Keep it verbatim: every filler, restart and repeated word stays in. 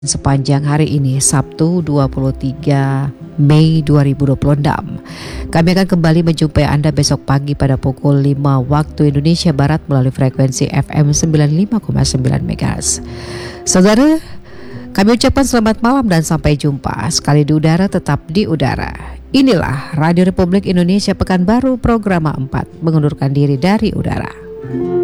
Sepanjang hari ini, Sabtu dua puluh tiga Mei dua ribu dua puluh enam. Kami akan kembali menjumpai Anda besok pagi pada pukul lima waktu Indonesia Barat melalui frekuensi F M sembilan puluh lima koma sembilan MHz. Saudara, kami ucapkan selamat malam dan sampai jumpa. Sekali di udara, tetap di udara. Inilah Radio Republik Indonesia Pekanbaru Program empat mengundurkan diri dari udara.